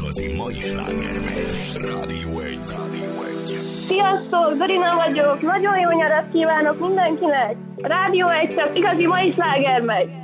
igazi mai sláger megy. Rádió 1. Sziasztok, Dorina vagyok, nagyon jó nyarat kívánok mindenkinek. Rádió 1, csak igazi mai sláger megy.